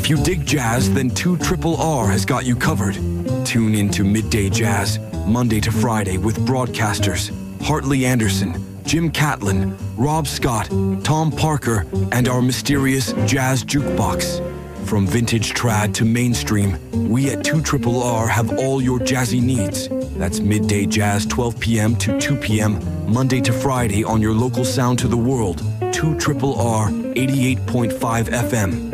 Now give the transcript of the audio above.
If you dig jazz, then 2 R has got you covered. Tune in to Midday Jazz, Monday to Friday with broadcasters Hartley Anderson, Jim Catlin, Rob Scott, Tom Parker, and our mysterious Jazz Jukebox. From vintage trad to mainstream, we at 2 R have all your jazzy needs. That's Midday Jazz, 12 p.m. to 2 p.m., Monday to Friday on your local sound to the world, 2 R 88.5 FM.